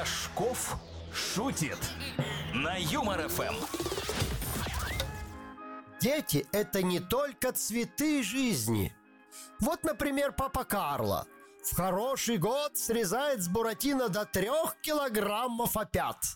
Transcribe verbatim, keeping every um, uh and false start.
Рожков шутит на Юмор ФМ. Дети – это не только цветы жизни. Вот, например, папа Карло в хороший год срезает с Буратино до трех килограммов опят.